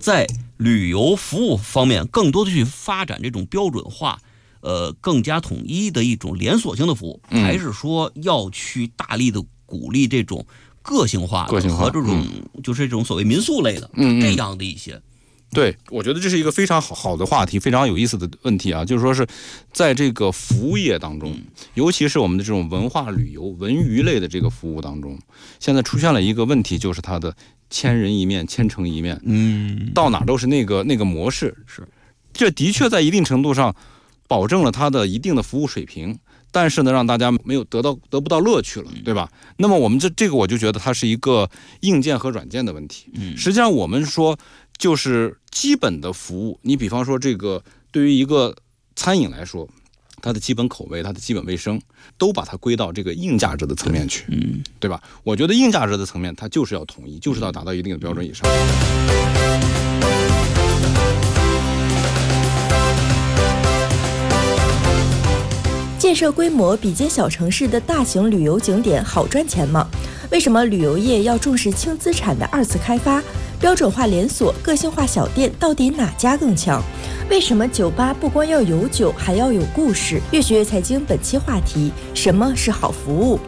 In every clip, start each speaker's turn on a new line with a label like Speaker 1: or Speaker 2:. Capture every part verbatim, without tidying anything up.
Speaker 1: 在旅游服务方面更多的去发展这种标准化，呃，更加统一的一种连锁性的服务，
Speaker 2: 嗯、
Speaker 1: 还是说要去大力的鼓励这种个性化的和这种、嗯、就是这种所谓民宿类的、嗯、这样的一些？
Speaker 2: 对，我觉得这是一个非常好好的话题，非常有意思的问题啊，就是说是在这个服务业当中，尤其是我们的这种文化旅游、文娱类的这个服务当中，现在出现了一个问题，就是它的千人一面、千城一面，
Speaker 1: 嗯，
Speaker 2: 到哪都是那个那个模式，
Speaker 1: 是，
Speaker 2: 这的确在一定程度上保证了它的一定的服务水平。但是呢，让大家没有得到得不到乐趣了，对吧？那么我们这这个我就觉得它是一个硬件和软件的问题。
Speaker 1: 嗯，
Speaker 2: 实际上我们说就是基本的服务，你比方说这个对于一个餐饮来说，它的基本口味、它的基本卫生，都把它归到这个硬价值的层面去，
Speaker 1: 嗯，
Speaker 2: 对吧？我觉得硬价值的层面，它就是要统一，就是要达到一定的标准以上。
Speaker 3: 建设规模比肩小城市的大型旅游景点好赚钱吗？为什么旅游业要重视轻资产的二次开发？标准化连锁、个性化小店到底哪家更强？为什么酒吧不光要有酒，还要有故事？越学越财经本期话题：什么是好服务？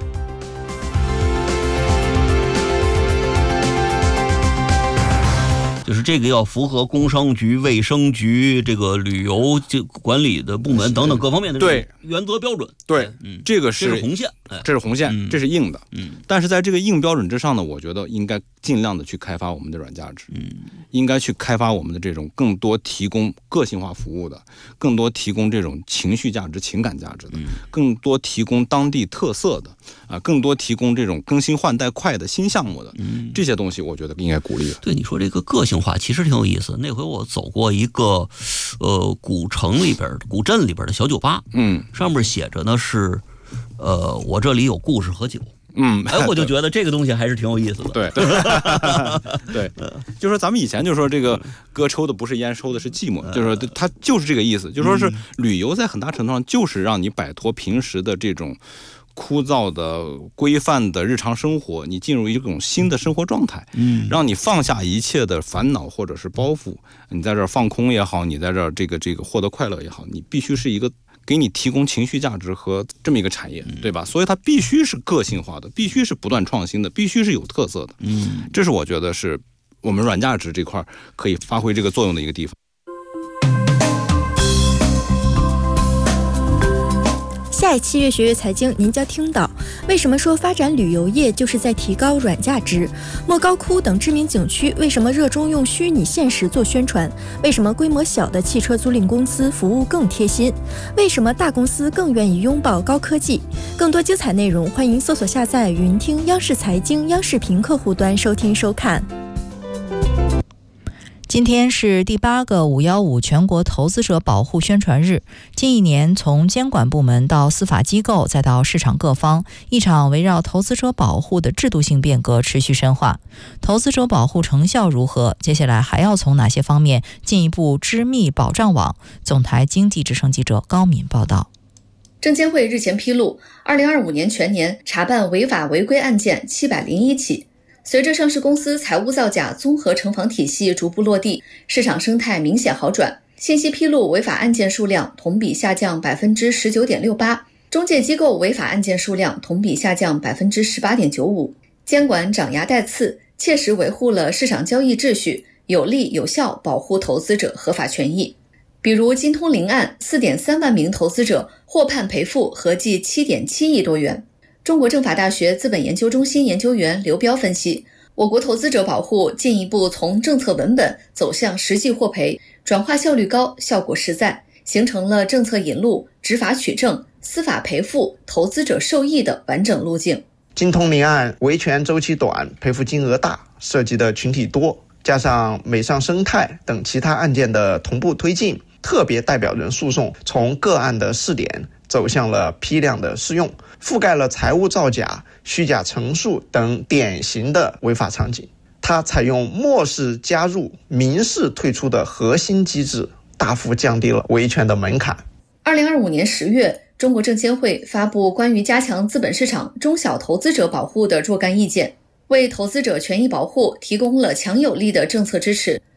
Speaker 1: 就是这个要符合工商局、卫生局、这个旅游管理的部门等等各方面的
Speaker 2: 对
Speaker 1: 原则标准。
Speaker 2: 对，
Speaker 1: 嗯，
Speaker 2: 这个是
Speaker 1: 这是红线，
Speaker 2: 这是红线，
Speaker 1: 嗯、
Speaker 2: 这是硬的。
Speaker 1: 嗯，
Speaker 2: 但是在这个硬标准之上呢，我觉得应该尽量的去开发我们的软价值。
Speaker 1: 嗯，
Speaker 2: 应该去开发我们的这种更多提供个性化服务的，更多提供这种情绪价值、情感价值的，
Speaker 1: 嗯、
Speaker 2: 更多提供当地特色的啊，更多提供这种更新换代快的新项目的，
Speaker 1: 嗯，
Speaker 2: 这些东西我觉得应该鼓励。
Speaker 1: 对，你说这个个性化其实挺有意思。那回我走过一个呃古城里边、古镇里边的小酒吧，
Speaker 2: 嗯，
Speaker 1: 上面写着呢是呃我这里有故事和酒。
Speaker 2: 嗯，
Speaker 1: 哎，我就觉得这个东西还是挺有意思的。
Speaker 2: 对，对，就是说咱们以前就说这个歌抽的不是烟，抽的是寂寞，就是说它就是这个意思，就说是旅游在很大程度上就是让你摆脱平时的这种枯燥的规范的日常生活，你进入一种新的生活状态，
Speaker 1: 嗯，
Speaker 2: 让你放下一切的烦恼或者是包袱，你在这儿放空也好，你在这儿这个这个获得快乐也好，你必须是一个给你提供情绪价值和这么一个产业，对吧？所以它必须是个性化的，必须是不断创新的，必须是有特色的。
Speaker 1: 嗯，
Speaker 2: 这是我觉得是我们软价值这块可以发挥这个作用的一个地方。
Speaker 3: 下一期越学越财经，您将听到为什么说发展旅游业就是在提高软价值？莫高窟等知名景区为什么热衷用虚拟现实做宣传？为什么规模小的汽车租赁公司服务更贴心？为什么大公司更愿意拥抱高科技？更多精彩内容，欢迎搜索下载云听央视财经央视频客户端收听收看。
Speaker 4: 今天是第八个五一五全国投资者保护宣传日。近一年，从监管部门到司法机构，再到市场各方，一场围绕投资者保护的制度性变革持续深化。投资者保护成效如何？接下来还要从哪些方面进一步织密保障网？总台经济之声记者高敏报道。
Speaker 5: 证监会日前披露，二零二五年全年查办违法违规案件七百零一起。随着上市公司财务造假综合惩罚体系逐步落地，市场生态明显好转，信息披露违法案件数量同比下降 百分之十九点六八， 中介机构违法案件数量同比下降 百分之十八点九五。 监管长牙带刺，切实维护了市场交易秩序，有力有效保护投资者合法权益。比如金通灵案 四点三万名投资者获判赔付合计 七点七亿多元。中国政法大学资本研究中心研究员刘彪分析，我国投资者保护进一步从政策文本走向实际获赔，转化效率高，效果实在，形成了政策引路、执法取证、司法赔付、投资者受益的完整路径。
Speaker 6: 金通灵案维权周期短，赔付金额大，涉及的群体多，加上美上生态等其他案件的同步推进，特别代表人诉讼从个案的试点走向了批量的适用，覆盖了财务造假、虚假陈述等典型的违法场景。它采用漠视加入、民事退出的核心机制，大幅降低了维权的门槛。
Speaker 5: 二零二五年十月，中国证监会发布关于加强资本市场中小投资者保护的若干意见，为投资者权益保护提供了强有力的政策支持。